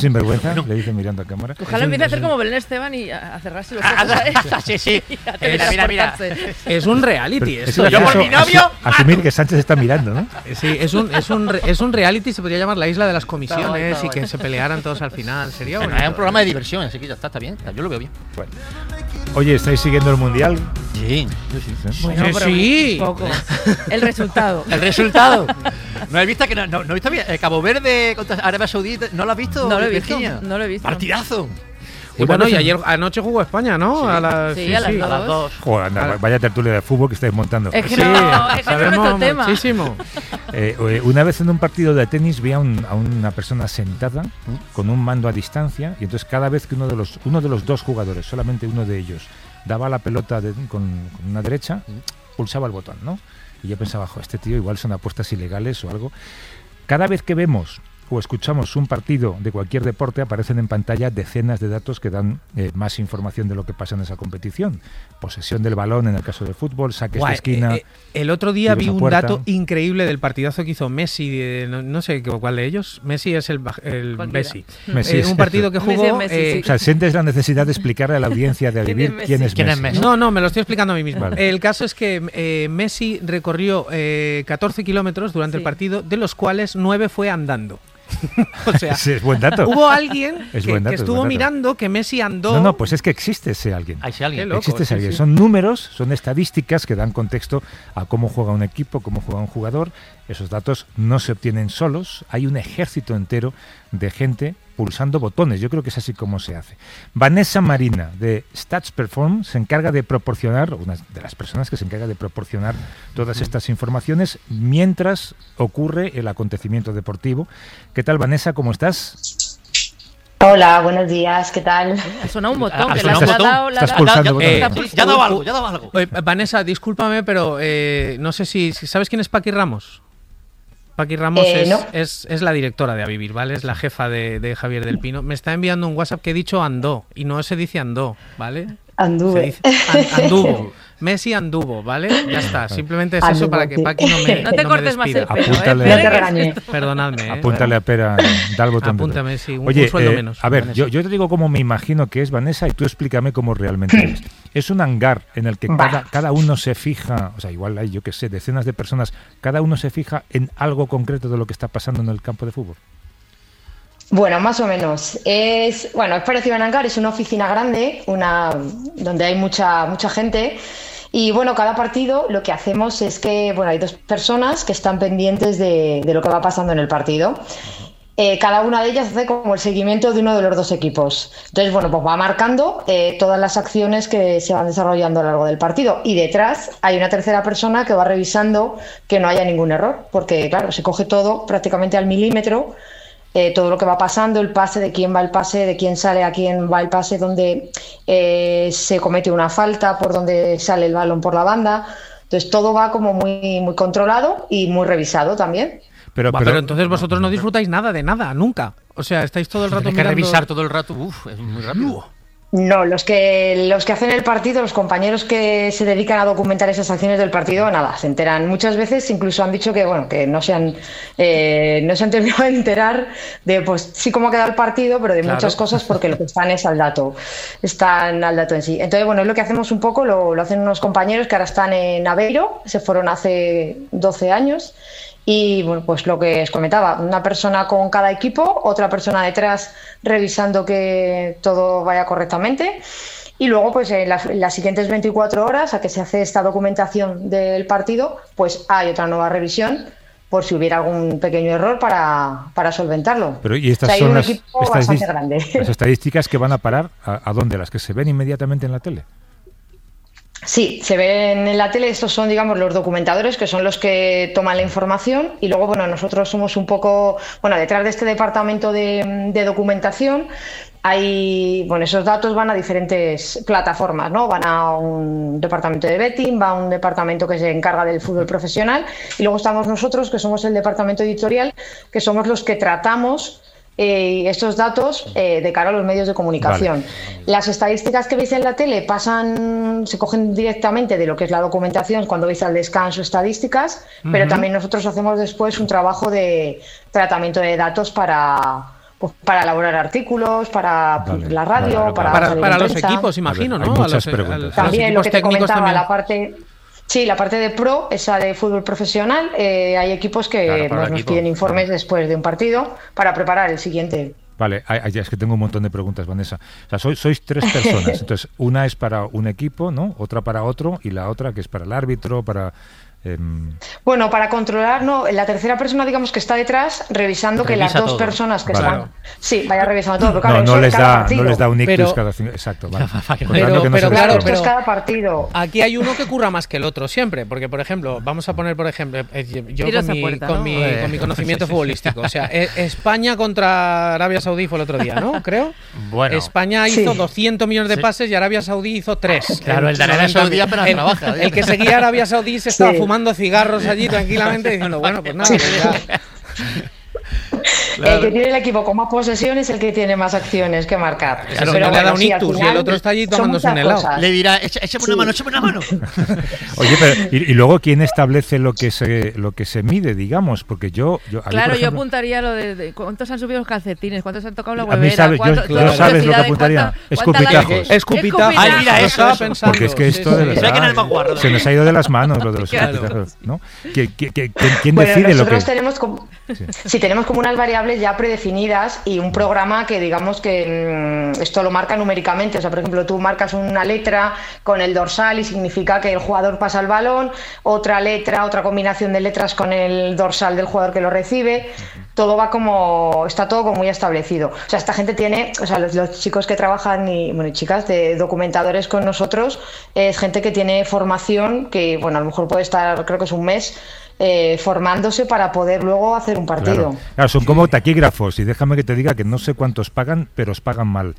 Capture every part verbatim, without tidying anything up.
sinvergüenza, le dice mirando a cámara. Ojalá empiece a hacer como Belén Esteban y a cerrarse los ojos. Ah, sí, sí. Mira, mira, mira. Es un reality. Es Esto. Yo por mi novio. Asumir que Sánchez está mirando, ¿no? Sí, es un, es, un, es un reality, se podría llamar la isla de las comisiones Está guay, está y que guay. se pelearan todos al final. Sería Bueno, bonito. es un programa de diversión, así que ya está, está bien. Yo lo veo bien. Bueno. Oye, ¿estáis siguiendo el Mundial? Sí, yo sí. ¿Sí? Bueno, Sí, pero sí. un poco. El resultado. El resultado. ¿No has visto que no, no, no he visto bien? Eh, Cabo Verde contra Arabia Saudita, ¿no lo has visto? No lo he visto, Virginia? no lo he visto. Partidazo. Y bueno, y ayer anoche jugó España, ¿no? Sí. A las, Sí, a las A las dos. Joder, anda, vaya tertulia de fútbol que estáis montando. Es que Sí, no, es que no es nuestro sabemos tema. muchísimo. Eh, eh, una vez en un partido de tenis vi a, un- a una persona sentada con un mando a distancia y entonces cada vez que uno de los uno de los dos jugadores, solamente uno de ellos, daba la pelota de- con, con una derecha, pulsaba el botón, ¿no? Y yo pensaba, jo, este tío igual son apuestas ilegales o algo. Cada vez que vemos o escuchamos un partido de cualquier deporte, aparecen en pantalla decenas de datos que dan eh, más información de lo que pasa en esa competición. Posesión del balón en el caso del fútbol, saques Guay, de esquina. eh, eh, el otro día tiros vi a un puerta. dato increíble del partidazo que hizo Messi, de- no, no sé cuál de ellos. Messi es el, baj- el Cualquiera. Messi. Messi Eh, es- un partido que Messi jugó. es Messi, eh, sí. O sea, sientes la necesidad de explicarle a la audiencia de ¿Quién vivir es Messi? quién es ¿Quién es Messi. Messi? No, no, me lo estoy explicando a mí mismo. Vale. El caso es que eh, Messi recorrió eh, catorce kilómetros durante Sí. el partido, de los cuales nueve fue andando. O sea, Ese es buen dato. hubo alguien Es que, buen dato, que es estuvo buen dato. mirando que Messi andó. No, no, pues es que existe ese alguien. Ahí sí alguien. Qué loco. Existe ese sí, alguien. sí. Son números, son estadísticas que dan contexto a cómo juega un equipo, cómo juega un jugador. Esos datos no se obtienen solos. Hay un ejército entero de gente pulsando botones. Yo creo que es así como se hace. Vanessa Marina, de Stats Perform, se encarga de proporcionar, una de las personas que se encarga de proporcionar todas estas informaciones mientras ocurre el acontecimiento deportivo. ¿Qué tal, Vanessa? ¿Cómo estás? Hola, buenos días, ¿qué tal? Ha sonado un botón, Ha que sonado le un ha botón. dado la... Estás la- pulsando ya, botones. ya, Eh, ya ha dado algo, ya ha dado algo. Oye, Vanessa, discúlpame, pero eh, no sé si, si- ¿sabes quién es Paqui Ramos? Paqui Ramos Eh, es, no. es, es la directora de A Vivir, ¿vale? Es la jefa de, de Javier del Pino. Me está enviando un WhatsApp que he dicho andó, y no se dice andó, ¿vale? Se Anduve. dice an- anduvo. Messi anduvo, ¿vale? Ya está. Simplemente es eso Anduvo, para que sí. Paqui no me No te no me cortes más despida. el pelo, Apúntale. ¿eh? No Espera te que- regañé. Perdonadme, ¿eh? Apúntale a Pera, da el botón. de Apúntame, todo. sí, un, Oye, un sueldo eh, menos. a ver, Vanessa. yo, yo te digo cómo me imagino que es, Vanessa, y tú explícame cómo realmente es. Es un hangar en el que Va. cada, cada uno se fija, o sea, igual hay, yo qué sé, decenas de personas, cada uno se fija en algo concreto de lo que está pasando en el campo de fútbol. Bueno, más o menos. Es, bueno, es parecido a un hangar, es una oficina grande, una donde hay mucha, mucha gente. Y bueno, cada partido lo que hacemos es que, bueno, hay dos personas que están pendientes de, de lo que va pasando en el partido. Eh, cada una de ellas hace como el seguimiento de uno de los dos equipos. Entonces, bueno, pues va marcando eh, todas las acciones que se van desarrollando a lo largo del partido. Y detrás hay una tercera persona que va revisando que no haya ningún error, porque claro, se coge todo prácticamente al milímetro. Eh, todo lo que va pasando, el pase, de quién va el pase, de quién sale a quién va el pase, donde eh, se comete una falta, por donde sale el balón por la banda. Entonces todo va como muy, muy controlado y muy revisado también. Pero, Buah, pero entonces vosotros no disfrutáis nada de nada, nunca. O sea, estáis todo el rato Tienes que mirando... revisar todo el rato. Uf, es muy rápido. No, los que los que hacen el partido, los compañeros que se dedican a documentar esas acciones del partido, nada, se enteran. Muchas veces incluso han dicho que bueno, que no se han eh, no se han terminado de enterar de pues sí cómo ha quedado el partido, pero de Claro. muchas cosas porque lo que están es al dato, están al dato en sí. Entonces bueno, es lo que hacemos un poco, lo, lo hacen unos compañeros que ahora están en Aveiro, se fueron hace doce años. Y bueno, pues lo que os comentaba, una persona con cada equipo, otra persona detrás revisando que todo vaya correctamente. Y luego, pues en, la, en las siguientes veinticuatro horas a que se hace esta documentación del partido, pues hay otra nueva revisión por si hubiera algún pequeño error para, para solventarlo. Pero y estas O sea, hay son un las, equipo estas bastante dis- grande. las estadísticas que van a parar a, a dónde, las que se ven inmediatamente en la tele. Sí, se ven en la tele, estos son, digamos, los documentadores, que son los que toman la información, y luego, bueno, nosotros somos un poco, bueno, detrás de este departamento de, de documentación, hay, bueno, esos datos van a diferentes plataformas, ¿no? Van a un departamento de betting, va a un departamento que se encarga del fútbol profesional, y luego estamos nosotros, que somos el departamento editorial, que somos los que tratamos Eh, estos datos eh, de cara a los medios de comunicación. Vale. Las estadísticas que veis en la tele pasan, se cogen directamente de lo que es la documentación cuando veis al descanso estadísticas, uh-huh. pero también nosotros hacemos después un trabajo de tratamiento de datos para, pues para elaborar artículos, para Vale, la radio, vale, vale, para, Para, salir para en los prensa. equipos, imagino, A ver, ¿no? hay A muchas los, preguntas. a los También lo equipos que te técnicos comentaba, también. la parte... Sí, la parte de pro, esa de fútbol profesional, eh, hay equipos que Claro, para nos, el nos equipo. piden informes después de un partido para preparar el siguiente. Vale, ay, ay, es que tengo un montón de preguntas, Vanessa. O sea, sois, sois tres personas. Entonces, una es para un equipo, ¿no? Otra para otro y la otra que es para el árbitro, para... em, Bueno, para controlar, no, la tercera persona, digamos que está detrás, revisando que Revisa las dos todo. personas que Vale. están... Sí, vaya revisando todo. Pero claro, no, no eso les cada da, partido. no les da un ictus Pero- cada cinco... Exacto, vale. Pero- Por tanto, que no pero se les claro, Esto escape. es cada partido. Aquí hay uno que curra más que el otro siempre, porque por ejemplo, vamos a poner por ejemplo, eh, yo Tiros con a mi, puerta, con, ¿no? mi, Eh. con mi conocimiento futbolístico, o sea, eh, España contra Arabia Saudí fue el otro día, ¿no? Creo. Bueno. España Sí. hizo doscientos millones de Sí. pases y Arabia Saudí hizo tres. Claro, el de Arabia Saudí apenas el, trabaja. el que seguía a Arabia Saudí se estaba Sí. fumando cigarros allí tranquilamente diciendo, bueno, pues nada, pues ya. El que tiene el equipo con más posesión es el que tiene más acciones que marcar. Claro, no le ha dado un sí, al ictus y final el otro está allí son tomándose un muchas helado. cosas. Le dirá, "Echa- échame una Sí. mano, échame una mano. Oye, pero y, y luego quién establece lo que se lo que se mide, digamos, porque yo, yo a mí, Claro, por yo ejemplo, apuntaría lo de, de cuántos han subido los calcetines, cuántos han tocado la A mí huevera, sabes, yo- cuánto- yo todas las sabes lo que velocidades, apuntaría. cuánta- cuánta Escupitajos. larga- Escupitajo. Ay, mira, Lo eso, estaba eso. pensando. porque es que Sí, esto sí, de sí. verdad Se ve que en el más guarro. se nos ha ido de las manos lo de los Claro. escupitajos, ¿no? ¿Qui- qui- qui- quién quién Bueno, decide lo que nosotros tenemos como, sí, tenemos como unas variables ya predefinidas y un programa que digamos que mm, esto lo marca numéricamente. O sea, por ejemplo, tú marcas una letra con el dorsal y significa que el jugador pasa el balón, otra letra, otra combinación de letras con el dorsal del jugador que lo recibe. Todo va como, está todo como muy establecido. O sea, esta gente tiene, o sea, los, los chicos que trabajan y, bueno, y chicas de documentadores con nosotros, es gente que tiene formación que, bueno, a lo mejor puede estar, creo que es un mes, eh, formándose para poder luego hacer un partido. Claro. Claro, son como taquígrafos y déjame que te diga que no sé cuántos pagan, pero os pagan mal.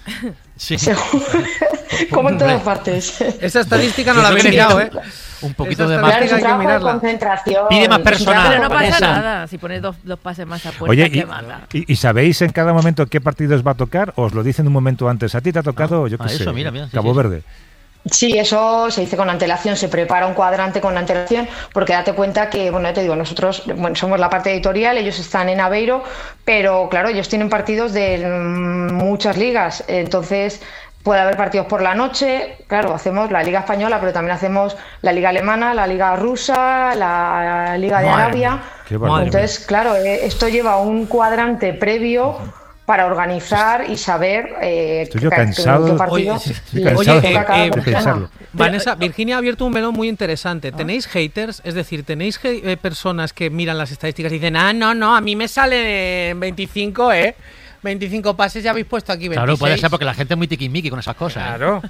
Sí. Seguro. Como en todas partes. Esa estadística no Yo la creo había que mirado, ¿eh? necesito Un poquito Esa de está más. Claro, es hay un que trabajo de mirarla. concentración. Pide más es un personal. trabajo Pero no de pasa concentración. nada si pones dos, dos pases más a puerta. Oye, ¿qué y, manda? y- y sabéis en cada momento qué partido os va a tocar? ¿O os lo dicen un momento antes? ¿A ti te ha tocado, yo qué ah, sé, eso, mira, mira, sí, Cabo sí. Verde? Sí, eso se dice con antelación, se prepara un cuadrante con antelación, porque date cuenta que, bueno, ya te digo, nosotros bueno, somos la parte editorial, ellos están en Aveiro, pero claro, ellos tienen partidos de mm, muchas ligas, entonces puede haber partidos por la noche, claro, hacemos la Liga Española, pero también hacemos la Liga Alemana, la Liga Rusa, la Liga de Madre Arabia. mía, qué barbaridad. Entonces, claro, eh, esto lleva un cuadrante previo para organizar y saber eh, Estoy yo qué- cansado. qué partido Oye, estoy le cansado toca de- a cada eh, de persona. pensarlo. Vanessa, Virginia ha abierto un melón muy interesante. ¿Tenéis haters? Es decir, ¿tenéis ge- eh, personas que miran las estadísticas y dicen, ah, no, no, a mí me sale veinticinco, ¿eh? veinticinco pases ya habéis puesto aquí veintiséis? Claro, puede ser porque la gente es muy tiquismiqui con esas cosas. ¿eh? Claro.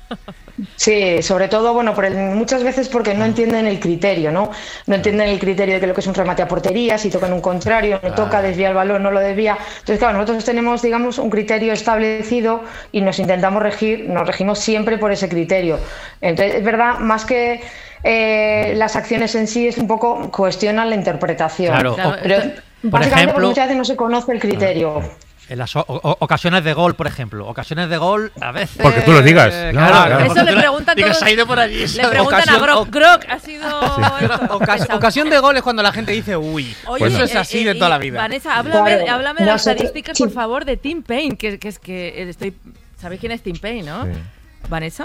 Sí, sobre todo, bueno, por el- muchas veces porque no entienden el criterio, ¿no? No entienden el criterio de que lo que es un remate a portería, si toca en un contrario, no toca, desvía el balón, no lo desvía. Entonces, claro, nosotros tenemos, digamos, un criterio establecido y nos intentamos regir, nos regimos siempre por ese criterio. Entonces, es verdad, más que eh, las acciones en sí, es un poco cuestionan la interpretación. Claro, Claro, Pero esto- básicamente ejemplo- porque muchas veces no se conoce el criterio. En las o- o- ocasiones de gol, por ejemplo. Ocasiones de gol, a veces. Porque tú lo digas. Eh, No, claro, claro. Eso le preguntan Digo, todos- se ha ido por allí. Le ¿sabes? preguntan a Ocasión- Grok. o- Grok, ha sido. esto. Ocas- Esa- ocasión de gol es cuando la gente dice, uy, Oye, eso es eh, así eh, de toda y, la vida. Vanessa, háblame, Claro, háblame de las nosotros- estadísticas, sí. por favor, de Tim Payne, que, que es que estoy. ¿Sabéis quién es Tim Payne, no? Sí. ¿Vanessa?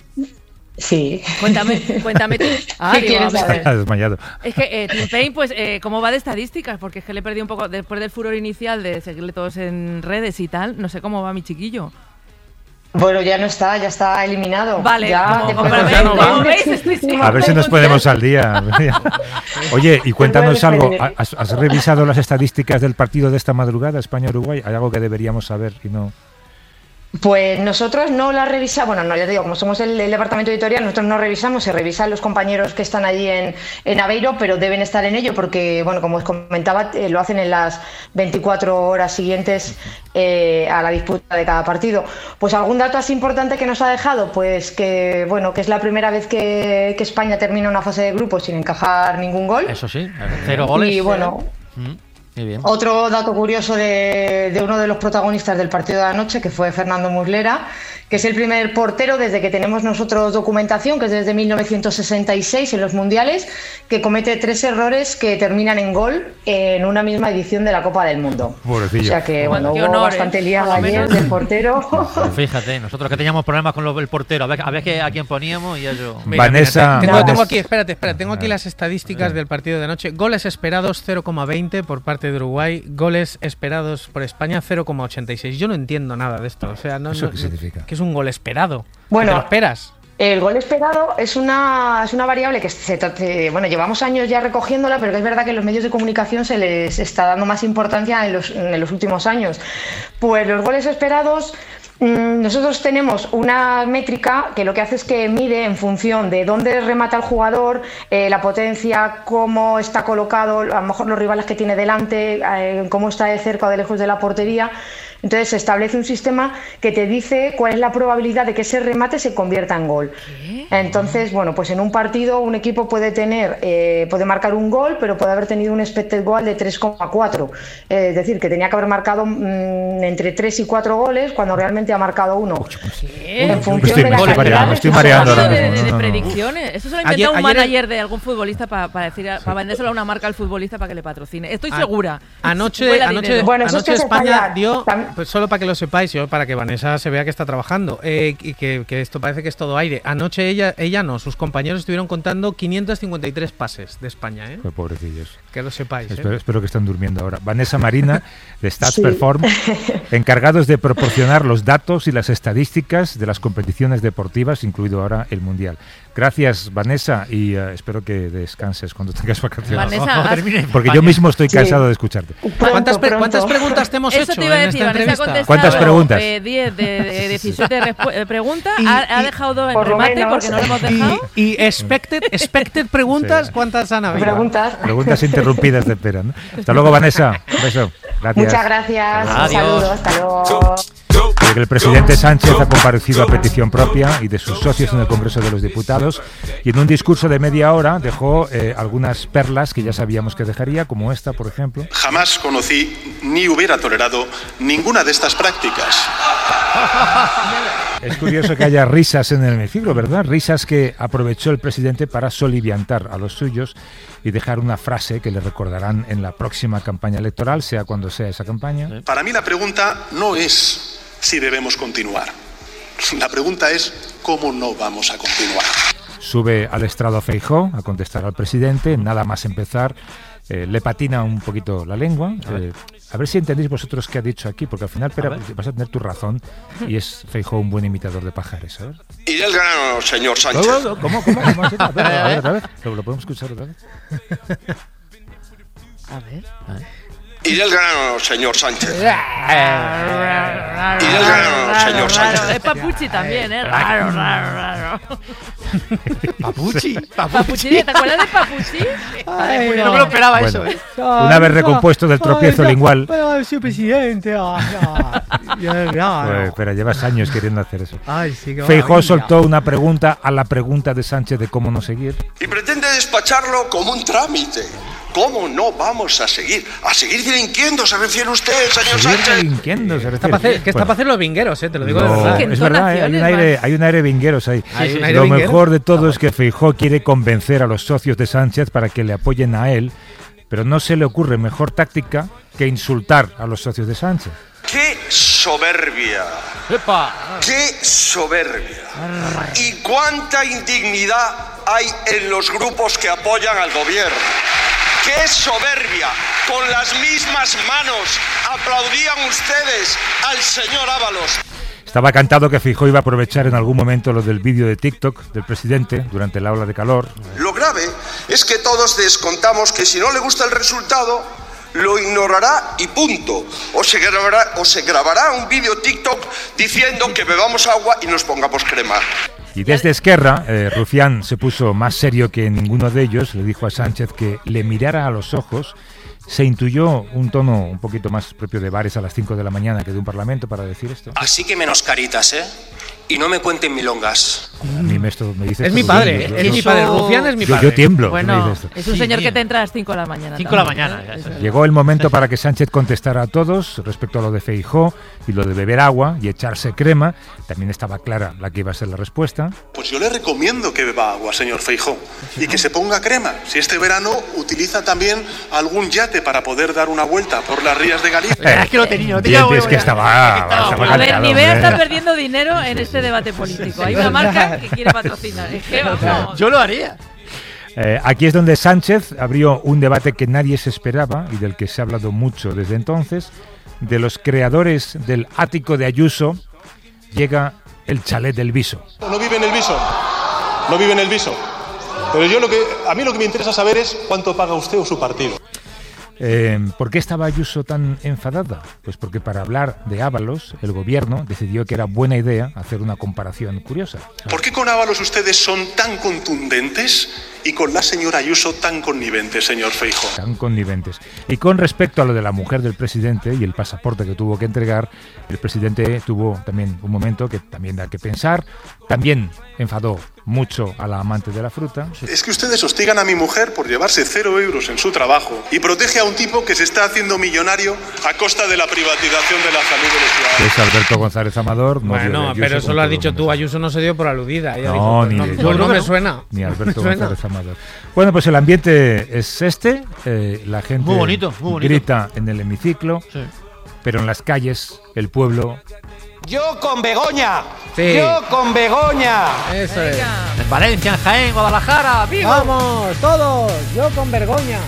Sí. Cuéntame, cuéntame tú. Ah, ¿Qué digo, quieres a ver. saber? Ha desmayado. Es que eh, Tim Payne, pues, eh, ¿cómo va de estadísticas? Porque es que le perdí un poco, después del furor inicial de seguirle todos en redes y tal, no sé cómo va mi chiquillo. Bueno, ya no está, ya está eliminado. Vale, ya, como, después como de- veis, no va. como veis, estoy sin- A ver si nos ponemos al día. Oye, y cuéntanos Bueno, algo. pues, ¿Has, has revisado las estadísticas del partido de esta madrugada, España-Uruguay? ¿Hay algo que deberíamos saber y no? Pues nosotros no la revisamos, bueno, no, ya te digo, como somos el, el departamento editorial, nosotros no revisamos, se revisan los compañeros que están allí en, en Aveiro, pero deben estar en ello porque, bueno, como os comentaba, eh, lo hacen en las veinticuatro horas siguientes eh, a la disputa de cada partido. Pues algún dato así importante que nos ha dejado, pues que, bueno, que es la primera vez que, que España termina una fase de grupos sin encajar ningún gol. Eso sí, cero goles. Y bueno, Mm. bien. Otro dato curioso de, de uno de los protagonistas del partido de anoche, que fue Fernando Muslera, que es el primer portero desde que tenemos nosotros documentación, que es desde mil novecientos sesenta y seis en los mundiales, que comete tres errores que terminan en gol en una misma edición de la Copa del Mundo. Pobrecillo. O sea que, bueno, Qué hubo honor, bastante ¿eh? liada Por lo ayer menos. del portero. Pues fíjate, nosotros que teníamos problemas con lo- el portero, a ver, a ver que, a quién poníamos y ya yo... Mira, Vanessa- mira, tengo, Nada. tengo aquí, espérate, espérate, tengo aquí las estadísticas del partido de anoche. Goles esperados cero coma veinte por parte de Uruguay, goles esperados por España cero coma ochenta y seis. Yo no entiendo nada de esto, o sea, no, ¿Eso no- qué significa? ¿Qué es un gol esperado? Bueno, ¿Te lo esperas? El gol esperado es una, es una variable que se, se- bueno, llevamos años ya recogiéndola, pero que es verdad que en los medios de comunicación se les está dando más importancia en los, en los últimos años. Pues los goles esperados, mmm, nosotros tenemos una métrica que lo que hace es que mide en función de dónde remata el jugador, eh, la potencia, cómo está colocado, a lo mejor los rivales que tiene delante, eh, cómo está de cerca o de lejos de la portería. Entonces se establece un sistema que te dice cuál es la probabilidad de que ese remate se convierta en gol. ¿Qué? Entonces, bueno, pues en un partido un equipo puede tener, eh, puede marcar un gol, pero puede haber tenido un expected goal de tres coma cuatro. Eh, es decir, que tenía que haber marcado mm, entre tres y cuatro goles cuando realmente ha marcado uno. ¿Qué? En Me función estoy- de me las estoy mareando, calidades me estoy que mareando se ahora de, hacen. de- mismo. de No, no, no. predicciones. Eso se lo ha Ayer- inventado un ayer- manager de algún futbolista para, para decir a- para vendérselo a una marca al futbolista para que le patrocine. Estoy A- segura. Anoche, Huele a anoche, dinero. Bueno, eso es anoche que se España falla. dio, Tam- pues solo para que lo sepáis, yo, para que Vanessa se vea que está trabajando, eh, y que, que esto parece que es todo aire. Anoche ella, ella no, sus compañeros estuvieron contando quinientos cincuenta y tres pases de España, ¿eh? Pues pobrecillos. Que lo sepáis. ¿eh? Espero, espero que estén durmiendo ahora. Vanessa Marina, de Stats Sí. Perform, encargados de proporcionar los datos y las estadísticas de las competiciones deportivas, incluido ahora el Mundial. Gracias, Vanessa, y eh, espero que descanses cuando tengas vacaciones. Vanessa, Cuando has- termine Porque yo España. mismo estoy Sí. cansado de escucharte. Pronto, ¿Cuántas, pre- pronto. cuántas preguntas te hemos Eso hecho te iba a en decir, esta Vanessa ha entrevista? contestado ¿Cuántas preguntas? eh, diez de, de diecisiete respu- eh, preguntas, Y- ha, ha y- dejado dos en por lo remate menos. porque no lo hemos dejado. Y, y expected, expected preguntas, Sí. ¿cuántas han habido? Preguntas. Preguntas interrumpidas de pera, ¿no? Hasta luego, Vanessa. Un beso. Gracias. Muchas gracias. Adiós. Un saludo. Hasta luego. Porque el presidente Sánchez ha comparecido a petición propia y de sus socios en el Congreso de los Diputados y en un discurso de media hora dejó eh, algunas perlas que ya sabíamos que dejaría, como esta, por ejemplo. Jamás conocí ni hubiera tolerado ninguna de estas prácticas. Es curioso que haya risas en el hemiciclo, ¿verdad? Risas que aprovechó el presidente para soliviantar a los suyos y dejar una frase que le recordarán en la próxima campaña electoral, sea cuando sea esa campaña. Para mí la pregunta no es si debemos continuar. La pregunta es cómo no vamos a continuar. Sube al estrado Feijóo a contestar al presidente, nada más empezar, eh, le patina un poquito la lengua. A ver. Eh, a ver si entendéis vosotros qué ha dicho aquí, porque al final, Pera, vas a tener tu razón y es Feijóo un buen imitador de Pajares, ¿sabes? Iré al grano, señor Sánchez. ¿Cómo? ¿Cómo? ¿Cómo? ¿Cómo has hecho? A ver, a ver, otra vez. ¿Lo, lo podemos escuchar otra vez? A ver. Iré al grano, señor Sánchez. Iré al grano, señor Sánchez. Es Papuchi también, ¿eh? Raro, raro, raro. Papuchi. Papuchi, ¿te acuerdas de Papuchi? Ay, No me lo esperaba Bueno, eso, ¿eh? una vez recompuesto del tropiezo lingual. Ay, señor presidente. Ay, ay, ay, ay. Pues, espera, llevas años queriendo hacer eso. Ay, sí, qué Feijóo maravilla. soltó una pregunta a la pregunta de Sánchez de cómo no seguir. Y pretende despacharlo como un trámite. ¿Cómo no vamos a seguir? ¿A seguir delinquiendo se refiere usted, señor Seguir Sánchez? delinquiendo, se Está refiere. pa' hacer- que está Bueno, para hacer los vingueros, eh, te lo digo de no, verdad. Qué es verdad, eh, hay un entonaciones, aire, man. hay un aire vingueros ahí. Hay un aire Lo vinguero. mejor de todo es que Feijóo quiere convencer a los socios de Sánchez para que le apoyen a él, pero no se le ocurre mejor táctica que insultar a los socios de Sánchez. ¡Qué soberbia! ¡Epa! ¡Qué soberbia! ¿Y cuánta indignidad hay en los grupos que apoyan al gobierno? ¡Qué soberbia! Con las mismas manos aplaudían ustedes al señor Ábalos. Estaba cantado que Feijóo iba a aprovechar en algún momento lo del vídeo de TikTok del presidente durante la ola de calor. Lo grave es que todos descontamos que si no le gusta el resultado, lo ignorará y punto. O se grabará, o se grabará un vídeo TikTok diciendo que bebamos agua y nos pongamos crema. Y desde Esquerra, eh, Rufián se puso más serio que ninguno de ellos, le dijo a Sánchez que le mirara a los ojos. Se intuyó un tono un poquito más propio de bares a las cinco de la mañana que de un parlamento para decir esto. Así que menos caritas, ¿eh? Y no me cuenten milongas. A mí me, esto, me dice Es esto mi Rubén, padre, yo- es yo- mi padre. Rufián es mi yo, padre. yo tiemblo. que me Bueno, dice esto. es un Sí, señor tío. que te entra a las cinco de la mañana. cinco de la también, mañana, ¿eh? ya, Eso eso es. Llegó el momento para que Sánchez contestara a todos respecto a lo de Feijóo y lo de beber agua y echarse crema. También estaba clara la que iba a ser la respuesta. Pues yo le recomiendo que beba agua, señor Feijóo, y que se ponga crema. Si este verano utiliza también algún yate para poder dar una vuelta por las rías de Galicia. Es que lo tenía, no Y tenía es huevo que ya. estaba, Estaba estaba huevo. A ver, calcado, Nivea hombre. está perdiendo dinero en este debate político. Hay una marca que quiere patrocinar. Es que, vamos. Yo lo haría. Eh, aquí es donde Sánchez abrió un debate que nadie se esperaba y del que se ha hablado mucho desde entonces. De los creadores del ático de Ayuso llega el chalet del Viso. No vive en el Viso, no vive en el Viso. Pero yo lo que, a mí lo que me interesa saber es cuánto paga usted o su partido. Eh, ¿Por qué estaba Ayuso tan enfadada? Pues porque para hablar de Ábalos, el gobierno decidió que era buena idea hacer una comparación curiosa. ¿Por qué con Ábalos ustedes son tan contundentes y con la señora Ayuso tan conniventes, señor Feijóo? Tan conniventes. Y con respecto a lo de la mujer del presidente y el pasaporte que tuvo que entregar, el presidente tuvo también un momento que también da que pensar. También enfadó mucho a la amante de la fruta. Es que ustedes hostigan a mi mujer por llevarse cero euros en su trabajo y protege a un tipo que se está haciendo millonario a costa de la privatización de la salud de los Que ciudadanos. es Alberto González Amador. no dio de Bueno, Ayuso, pero eso como lo has todo dicho el mundo tú. sabe. Ayuso no se dio por aludida. Ella No, dijo, ni no, de- pues yo no creo me que no. suena. Ni Alberto Me suena. González Amador. Bueno, pues el ambiente es este. eh, la gente Muy bonito, muy bonito. grita en el hemiciclo, Sí. pero en las calles el pueblo Yo con Begoña. Sí. Yo con Begoña. Eso es. Venga. En Valencia, en Jaén, Guadalajara, Vigo. Vamos, todos. Yo con vergoña.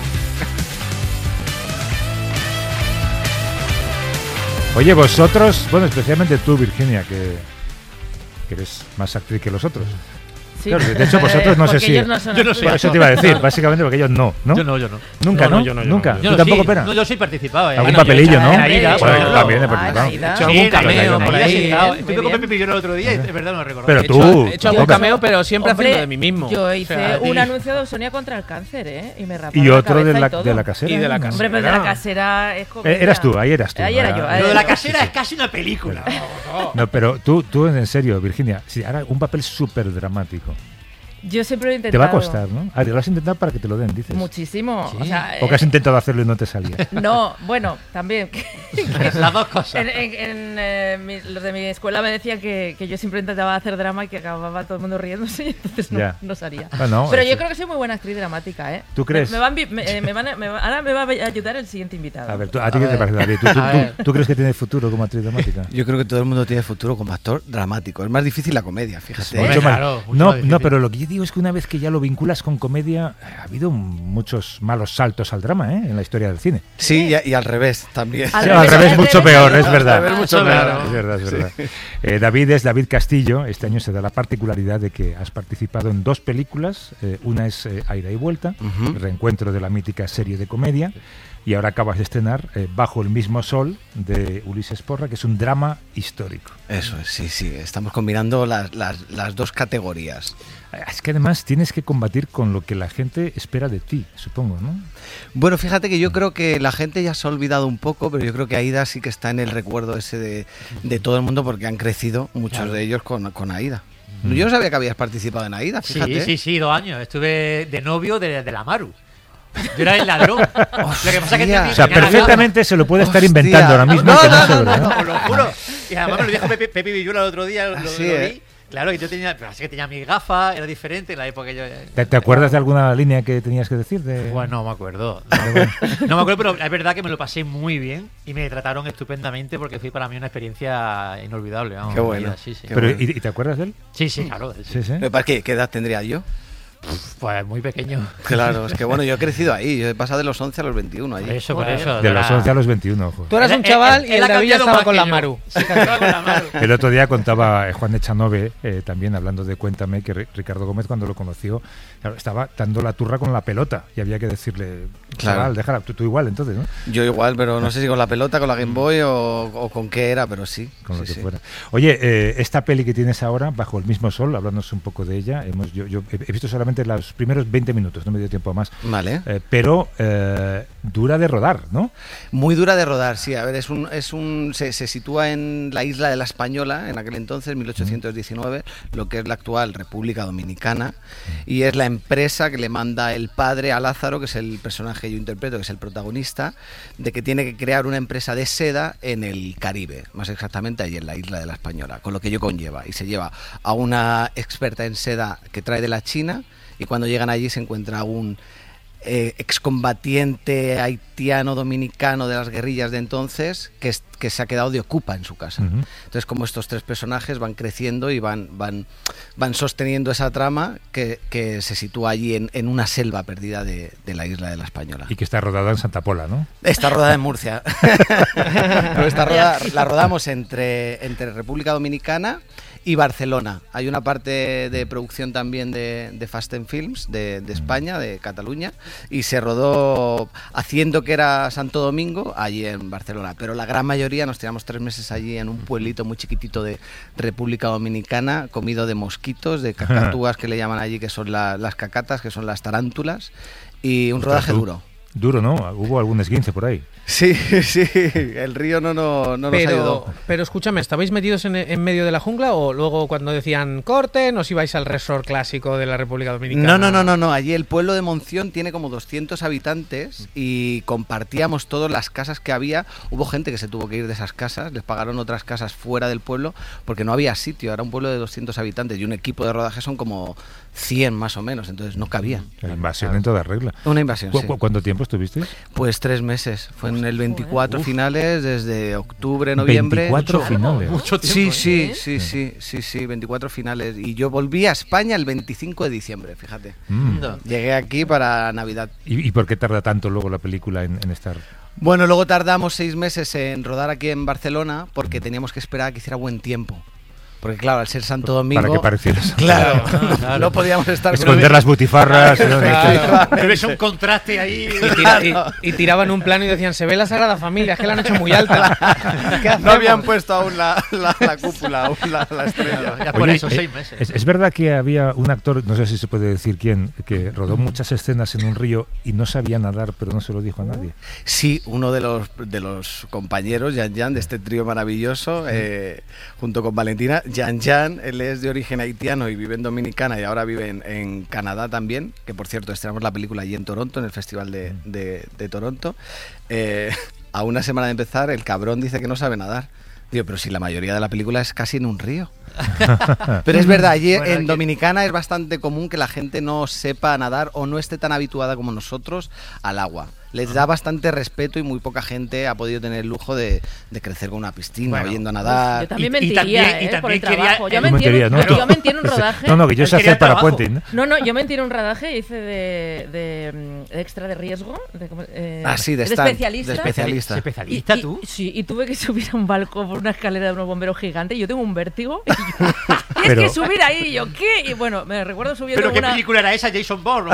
Oye, vosotros, bueno, especialmente tú, Virginia, que, que eres más actriz que los otros. Sí. Claro, de hecho, vosotros no sé Porque si- ellos no son Yo no así. sé. Por eso te iba a decir, básicamente porque ellos no, ¿no? Yo no, yo no. Nunca, No, ¿no? no, yo no, yo Nunca. no. ¿Tú Yo no, tampoco sí, pena? No, yo sí he participado. ¿eh? ¿Algún Bueno, papelillo, yo- no? En Aida, Hombre, por Bueno, ejemplo. también he Ah, participado. Aida. Hecho Sí, algún en cameo Aida, por en Aida ahí. sí he estado. Muy Estuve con bien. Pepe Pillón el otro día, es verdad, no lo recuerdo. Pero He hecho, tú, he hecho algún hombre. cameo, pero siempre Hombre, haciendo de mí mismo. Yo hice O sea, un y- anuncio de Sonia contra el cáncer, ¿eh? Y me raparon Y la otro de cabeza la, y todo. de la casera. Y de la ¿no? casera. Hombre, pero de la casera es como. Eh, eras tú, ahí eras tú. Ahí era ¿no? yo. Era- ahí Lo de era la yo. casera es casi una película. No, pero tú, tú en serio, Virginia, si ahora un papel súper dramático. Yo siempre lo he Te intentado. va a costar, ¿no? Ah, te lo has intentado para que te lo den, dices. Muchísimo. O sea, O que has eh, intentado hacerlo y no te salía. no, bueno, también. Las dos cosas. En, en- en, eh, mi- los de mi escuela me decían que, que yo siempre intentaba hacer drama y que acababa todo el mundo riéndose y entonces no, Ya. no salía. Bueno, Pero es- yo creo que soy muy buena actriz dramática, ¿eh? ¿Tú crees? Me, me van, vi- me- eh, me van a- me va- ahora me va a ayudar el siguiente invitado. A ver, ¿tú- ¿a ti qué te parece, David? ¿Tú, tú- A tú- ver. tú crees que tienes futuro como actriz dramática? Yo creo que todo el mundo tiene futuro como actor dramático. Es más difícil la comedia, fíjate. Hombre, Mucho más- claro, mucho no, más difícil. no, pero lo que yo digo es que una vez que ya lo vinculas con comedia, ha habido muchos malos saltos al drama, ¿eh? En la historia del cine. Sí, y, y al revés también. Al Sí, revés, al revés, al mucho revés. peor, es verdad. Al revés, mucho Es verdad, peor. Es verdad, es verdad. Eh, David es David Castillo. Este año se da la particularidad de que has participado en dos películas. Eh, una es eh, Aida y Vuelta, Ujú. el reencuentro de la mítica serie de comedia. Y ahora acabas de estrenar eh, Bajo el mismo sol, de Ulises Porra, que es un drama histórico. Eso es, sí, sí. Estamos combinando las, las, las dos categorías. Eh, Es que además tienes que combatir con lo que la gente espera de ti, supongo, ¿no? Bueno, fíjate que yo creo que la gente ya se ha olvidado un poco, pero yo creo que Aida sí que está en el recuerdo ese de, de todo el mundo porque han crecido muchos Claro. de ellos con, con Aida. Mm. Yo no sabía que habías participado en Aida, fíjate. Sí, sí, sí, dos años. Estuve de novio de, de la Maru. Yo era el ladrón. Lo que pasa es que Hostia. O sea, tenía la perfectamente se lo puede estar Hostia. inventando ahora mismo. No, que no, se no, lo- no, Os lo juro. Y además me lo dijo Pepe, Pepe Villuela el otro día. Lo, Así, lo vi. ¿eh? Claro, que yo tenía, pero así que tenía mis gafas, era diferente en la época que yo. ¿Te, te acuerdas de alguna línea que tenías que decir? De... Bueno, no me acuerdo. No, no me acuerdo, pero es verdad que me lo pasé muy bien y me trataron estupendamente porque fue para mí una experiencia inolvidable. Vamos, Qué en la bueno. vida, Sí, sí. Qué Pero, bueno. ¿y, y te acuerdas de él? Sí, sí, claro. sí. Sí, sí. Pero ¿para qué? ¿Qué edad tendría yo? Pues muy pequeño. Claro, es que bueno, yo he crecido ahí. Yo he pasado de los once a los veintiuno Por allí. eso, por Joder. eso. De los era- once a los veintiuno, ojo. Tú eras Él- un él- chaval él y el ha David ya cambiado estaba más con que la yo. Maru. Sí, estaba con la Maru. El otro día contaba eh, Juan de Chanove, eh, también hablando de Cuéntame, que Ri- Ricardo Gómez cuando lo conoció, claro, estaba dando la turra con la pelota y había que decirle, Claro. chaval, déjala, tú, tú igual entonces, ¿no? Yo igual, pero no sé si con la pelota, con la Game Boy o, o con qué era, pero sí. Con lo sí, que sí. fuera. Oye, eh, esta peli que tienes ahora, Bajo el mismo sol, háblanos un poco de ella. Hemos, yo, yo he he visto solamente solamente los primeros veinte minutos, no me dio tiempo a más. Vale. Eh, pero eh, dura de rodar, ¿no? Muy dura de rodar, sí. A ver, es un, es un, se, se sitúa en la isla de La Española, en aquel entonces, mil ochocientos diecinueve, mm. lo que es la actual República Dominicana, mm. y es la empresa que le manda el padre a Lázaro, que es el personaje que yo interpreto, que es el protagonista, de que tiene que crear una empresa de seda en el Caribe, más exactamente allí en la isla de La Española, con lo que ello conlleva. Y se lleva a una experta en seda que trae de la China, y cuando llegan allí se encuentra un eh, excombatiente haitiano dominicano de las guerrillas de entonces que, es, que se ha quedado de ocupa en su casa. Uh-huh. Entonces, como estos tres personajes van creciendo y van, van, van sosteniendo esa trama que, que se sitúa allí en, en una selva perdida de, de la isla de La Española. Y que está rodada en Santa Pola, ¿no? Está rodada en Murcia. Pero está rodada, la rodamos entre, entre República Dominicana y Barcelona. Hay una parte de producción también de, de Fast and Films de, de España, de Cataluña, y se rodó haciendo que era Santo Domingo allí en Barcelona, pero la gran mayoría nos tiramos tres meses allí en un pueblito muy chiquitito de República Dominicana, comido de mosquitos, de cacatúas que le llaman allí, que son la, las cacatas, que son las tarántulas, y un rodaje duro. Duro, ¿no? Hubo algún esguince por ahí. Sí, sí, el río no, no, no pero, nos ayudó. Pero escúchame, ¿estabais metidos en, en medio de la jungla o luego cuando decían corte nos ibais al resort clásico de la República Dominicana? No, no, no, no, no. Allí el pueblo de Monción tiene como doscientos habitantes y compartíamos todas las casas que había. Hubo gente que se tuvo que ir de esas casas, les pagaron otras casas fuera del pueblo porque no había sitio. Era un pueblo de doscientos habitantes y un equipo de rodaje son como cien más o menos, entonces no cabía. La invasión en toda regla. Una invasión, ¿Cu- sí. ¿Cuánto tiempo estuviste? Pues tres meses. Fue en el veinticuatro finales, desde octubre, noviembre. veinticuatro finales. Mucho tiempo. Sí, sí, ¿eh? sí, sí, sí, sí, veinticuatro finales. Y yo volví a España el veinticinco de diciembre, fíjate. Mm. Llegué aquí para Navidad. ¿Y, ¿Y por qué tarda tanto luego la película en, en estar...? Bueno, luego tardamos seis meses en rodar aquí en Barcelona porque teníamos que esperar a que hiciera buen tiempo. Porque claro, al ser Santo Domingo... Para que parecieras. Claro, Claro, claro. no podíamos estar... Esconder las butifarras. ¿no? Claro. Pero es un contraste ahí. Y, tira- y- y tiraban un plano y decían, se ve la Sagrada Familia, es que la han hecho muy alta. ¿Qué No hacemos? habían puesto aún la, la, la cúpula, aún la, la estrella. Ya por Oye, eso, eh, seis meses. Es, es verdad que había un actor, no sé si se puede decir quién, que rodó muchas escenas en un río y no sabía nadar, pero no se lo dijo a nadie. Sí, uno de los, de los compañeros, Yan Yan, de este trío maravilloso, eh, junto con Valentina. Yan Yan, él es de origen haitiano y vive en Dominicana y ahora vive en, en Canadá también, que por cierto estrenamos la película allí en Toronto, en el Festival de, de, de Toronto. Eh, a una semana de empezar, el cabrón dice que no sabe nadar. Digo, pero si la mayoría de la película es casi en un río. Pero es verdad, allí Bueno, en que- Dominicana es bastante común que la gente no sepa nadar o no esté tan habituada como nosotros al agua. Les da bastante respeto y muy poca gente ha podido tener el lujo de, de crecer con una piscina, Bueno, yendo a nadar. Yo también Y- y mentiría, también- y ¿eh? por también el quería- trabajo. Yo Tú me mentirías, entiendo, ¿no? yo me entiendo un rodaje. No, no, que yo Él sé quería hacer para trabajo. puente. ¿no? No, no, yo me entiendo un rodaje, hice de, de, mm, de extra de riesgo. De, ¿cómo- eh, Ah, sí, de stand, especialista. de especialista. ¿Especialista Y- tú? y- sí, y tuve que subir a un balcón por una escalera de unos bomberos gigantes. Y yo tengo un vértigo. Y, yo- y es Pero- que subir ahí, y yo, ¿qué? Y bueno, me recuerdo subiendo ¿Pero qué una. película era esa? ¿Jason Bourne o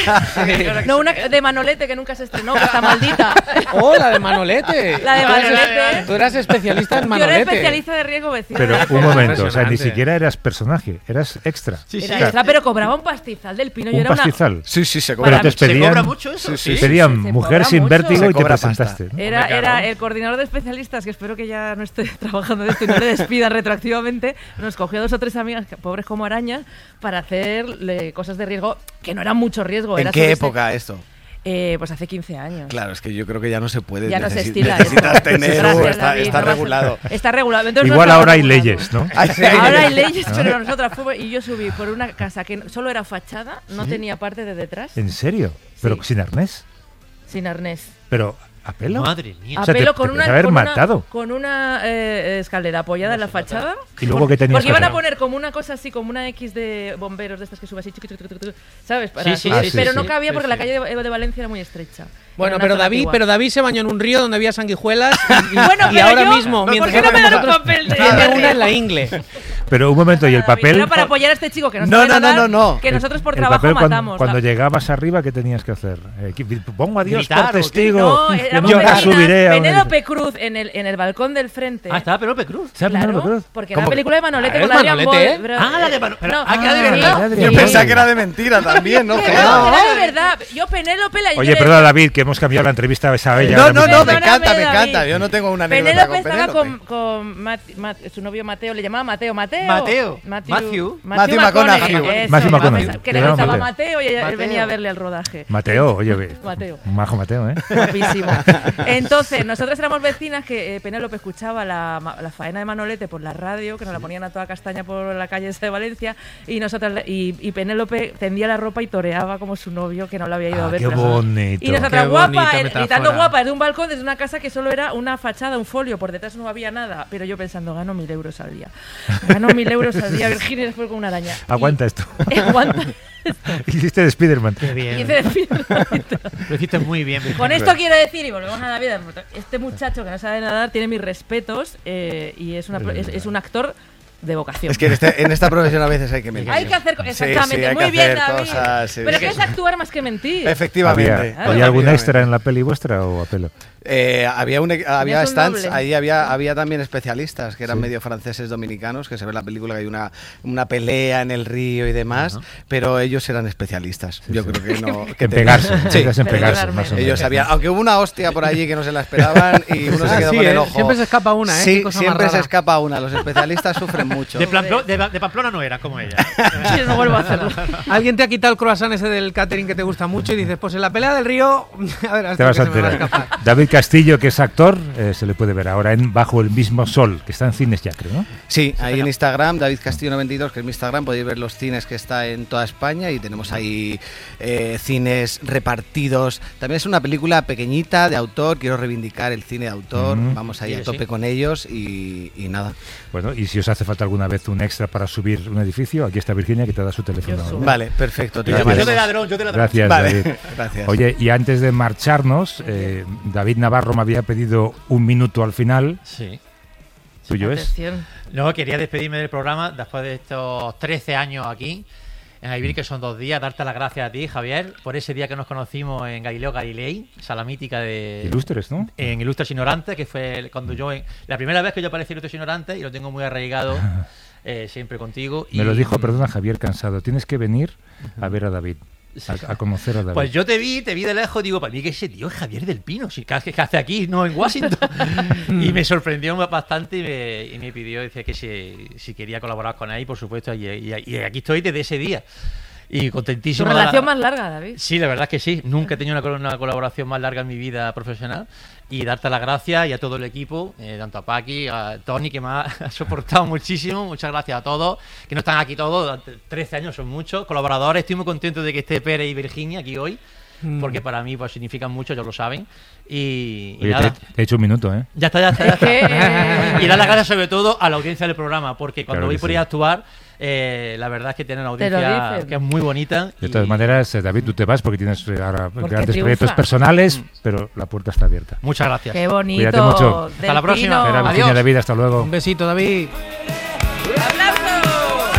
qué? No, una de Manolete que nunca se estrenó, que está maldita. ¡Oh, la de Manolete! La de Tú eras- Manolete. Tú eras especialista en Yo Manolete. era especialista de riesgo vecino. Pero Era- un momento, o sea, ni Impresionante. siquiera eras personaje, eras extra. Sí, sí. Era extra, pero cobraba un pastizal del pino. Yo Un era una. pastizal. Sí, sí, se Pero cobra. te ¿Se pedían, cobra mucho eso? te Sí, pedían sí, se mujer cobra sin mucho. vértigo Se y te cobra presentaste. pasta. ¿no? Era, Hombre, era claro. el coordinador de especialistas, que espero que ya no esté trabajando de esto y no le despidan retroactivamente. Nos cogió dos o tres amigas, que- pobres como arañas, para hacerle cosas de riesgo, que no eran mucho riesgo. ¿En era qué subirse- época esto? Eh, pues hace quince años. Claro, es que yo creo que ya no se puede. Ya no se Necesi- estila. Necesitas esto. tener, Gracias, uh, está, David, está no vas a- regulado. Está regulado. Entonces Igual no estaba ahora hay regulado. leyes, ¿no? Ay, sí. Ahora hay leyes, pero nosotras fuimos y yo subí por una casa que no- solo era fachada, no tenía parte de detrás, ¿En serio? ¿Pero Sí. sin arnés? sin arnés. ¿Pero a pelo? Madre mía. A O sea, te- pelo te con, podías una, haber con, matado. una, con una eh, escalera apoyada en la fachada. ¿Y luego qué tenías Porque que iban a hacer? poner como una cosa así, como una X de bomberos de estas que sube así, chiqui, chiqui, chiqui, chiqui, ¿sabes? Para Sí, sí, subir, sí, sí, pero sí. no cabía Sí, porque sí. la calle de, de Valencia era muy estrecha. Bueno, Era una pero zona David, antigua. pero David se bañó en un río donde había sanguijuelas y, Bueno, y pero ahora yo- mismo, ¿por mientras qué no me habla dan con un nosotros, papel de- tiene una en la ingle. Pero un momento, ¿y el papel? Era para apoyar a este chico que no No, sabe no, no, nadar, no, no. que nosotros por El trabajo papel cuando- matamos. Cuando, La- llegabas arriba, ¿qué tenías que hacer? Eh, que- pongo a Dios ¿Gritar por o qué? testigo. No, que éramos nunca vecinas, subiré a una- Penélope Cruz en el, en el balcón del frente. Ah, estaba Penélope Cruz. ¿Sabes Claro, Penélope Cruz? porque era ¿Cómo la que? película de Manolete Ah, con es Adrián Manolete, Boy, ¿eh? bro- Ah, la de Mano- pero- No, ah, que era de sí, verdad. Adrián Yo Boy. pensaba que era de mentira también, ¿no? Que Joder. no, era de verdad. Yo Penélope la Oye, yo le- perdona, David, que hemos cambiado la entrevista a esa bella. No, ahora no, mismo. no, me Perdóname, encanta, me David. encanta. Yo no tengo una anécdota Penélope con estaba Penélope. con, con Mat- Mat- su novio Mateo, le llamaba Mateo. Mateo. Mateo. Matthew. Matthew McConaughey. Eso, Matthew vamos, McConaughey. Que Le le llama gustaba Mateo. Mateo y ella- él Mateo. venía a verle el rodaje. Mateo, oye, ve, Mateo. un majo Mateo, ¿eh? Guapísimo. Entonces, nosotras éramos vecinas que eh, Penélope escuchaba la, ma- la faena de Manolete por la radio, que nos la ponían a toda castaña por la calle esa de Valencia, y nosotras le- y, y Penélope tendía la ropa y toreaba como su novio, que no lo había ido Ah, a ver. qué tras- bonito. Y nosotras, Qué guapa, bonita eh, metáfora. gritando guapa desde un balcón, desde una casa que solo era una fachada, un folio, por detrás no había nada. Pero yo pensando, gano mil euros al día. Gano mil euros al día, Virginia después con una araña. Aguanta esto. Y- aguanta. Hiciste de Spiderman. Qué Y bien. hice decir- Lo hiciste muy bien. Virginia. Con esto quiero decir, y volvemos a David, este muchacho que no sabe nadar tiene mis respetos eh, y es, una, es, es un actor de vocación. Es que en, este- en esta profesión a veces hay que mentir. Hay que hacer co- Sí, exactamente, sí, hay muy que bien, hacer David. cosas, sí, Pero sí. que es actuar más que mentir. Efectivamente. ¿Había, Claro. ¿había algún Efectivamente. extra en la peli vuestra o a pelo? Eh, había un, había un stands, doble. ahí había, había también especialistas que eran Sí. medio franceses dominicanos, que se ve en la película que hay una, una pelea en el río y demás, pero ellos eran especialistas. Sí, Yo sí. creo que no. Que En te- pegarse, Sí. ellas en pegarse, Perdonarme. más o menos. Ellos sabían, aunque hubo una hostia por allí que no se la esperaban y uno se Ah, quedó sí, con el ¿eh? ojo. Siempre se escapa una, ¿eh? Sí, Qué cosa más siempre se rara. escapa una. Los especialistas sufren mucho. De, Pamplo- de, de Pamplona no era como ella. Sí, no vuelvo a hacerlo. Alguien te ha quitado el croissant ese del catering que te gusta mucho y dices, pues en la pelea del río, a ver, hasta Te vas que a se me va a enterar. escapar. David Castillo, que es actor, eh, se le puede ver ahora en Bajo el mismo sol, que está en cines ya, creo, ¿no? Sí, ahí en Instagram, David Castillo noventa y dos, que es mi Instagram, podéis ver los cines que está en toda España y tenemos ahí eh, cines repartidos. También es una película pequeñita de autor, quiero reivindicar el cine de autor, Mm. vamos ahí Sí, a tope sí. con ellos y, y nada. Bueno, y si os hace falta alguna vez un extra para subir un edificio, aquí está Virginia que te da su teléfono. Yo subo. ¿no? Vale, perfecto, te Gracias. Yo llamaremos. de ladrón, yo de ladrón. Gracias, Vale, David. gracias. Oye, y antes de marcharnos, eh, David Navarro me había pedido un minuto al final. Sí. ¿Tuyo es? Atención. No, quería despedirme del programa después de estos trece años aquí en Aibir, que son dos días. Darte las gracias a ti, Javier, por ese día que nos conocimos en Galileo Galilei, sala mítica de... Ilustres, ¿no? En Ilustres Ignorantes, que fue el- cuando yo... en- la primera vez que yo aparecí en Ilustres Ignorantes y lo tengo muy arraigado eh, siempre contigo. Y, Me lo dijo, perdona, Javier Cansado. Tienes que venir a ver a David, a, a conocer a David. Pues yo te vi, te vi de lejos, digo, para mí que ese tío es Javier del Pino, si ¿qué, qué hace aquí? No, en Washington. Y me sorprendió bastante y me, y me pidió, decía que si, si quería colaborar con él, y por supuesto, y, y- y aquí estoy desde ese día. Y Tu contentísimo. relación de la- más larga, David. Sí, la verdad es que sí. Nunca he tenido una, col- una colaboración más larga en mi vida profesional. Y darte las gracias y a todo el equipo, eh, tanto a Paqui, a Tony, que me ha, ha soportado muchísimo. Muchas gracias a todos, que no están aquí todos. Durante trece años son muchos. Colaboradores, estoy muy contento de que esté Pérez y Virginia aquí hoy, porque para mí pues significan mucho, ellos lo saben. Y, y Oye, nada. te, te he hecho un minuto, ¿eh? Ya está, ya está, ya Es que, está. eh, Y dar las gracias sobre todo a la audiencia del programa, porque cuando Claro voy que por sí. ahí a actuar, eh, la verdad es que tienen una Te lo audiencia dicen. que es muy bonita. De y- todas maneras, eh, David, tú te vas porque tienes eh, ahora Porque grandes triunfa. proyectos personales, pero la puerta está abierta. Muchas gracias. Qué bonito. Cuídate mucho. Del Hasta la próxima. Pino. Era Virginia, Adiós. David, hasta luego. Un besito, David.